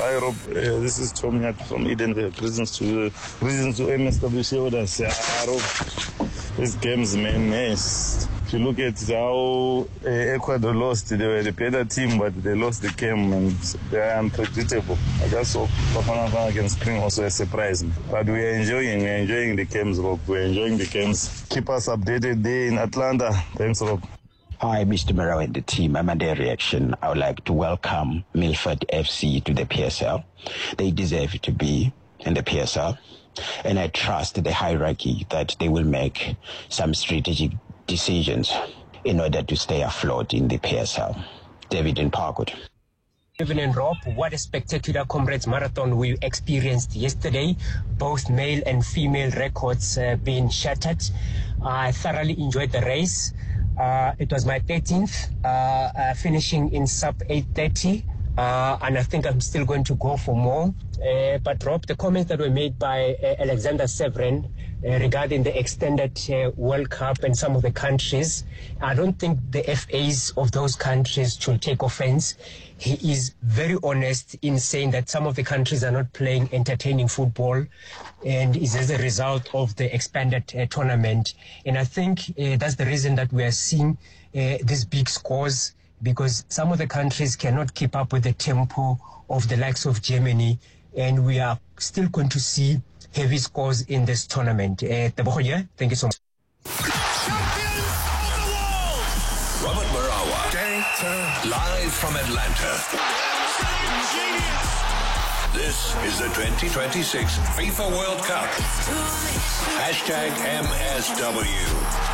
Hi Rob, this is Tom Yat from Edenville. Greetings to MSW shareholders. Rob, these games, man, yes. If you look at how Ecuador lost, they were the better team, but they lost the game and they are unpredictable. I just hope Bafana against Spring also has surprised me. But we're enjoying the games, Rob. We're enjoying the games. Keep us updated there in Atlanta. Thanks, Rob. Hi, Mr. Mero and the team. I'm under reaction. I would like to welcome Milford FC to the PSL. They deserve to be in the PSL. And I trust the hierarchy that they will make some strategic decisions in order to stay afloat in the PSL. David in Parkwood. Evening, Rob. What a spectacular Comrades Marathon we experienced yesterday. Both male and female records being shattered. I thoroughly enjoyed the race. It was my 13th, finishing in sub 8:30, and I think I'm still going to go for more. But Rob, the comments that were made by Alexander Severin regarding the extended World Cup and some of the countries, I don't think the FAs of those countries should take offense. He is very honest in saying that some of the countries are not playing entertaining football, and is as a result of the expanded tournament. And I think that's the reason that we are seeing these big scores, because some of the countries cannot keep up with the tempo of the likes of Germany, and we are still going to see heavy scores in this tournament. Thank you so much. Champions of the world! Robert Marawa, live from Atlanta. This is the 2026 FIFA World Cup. #MSW.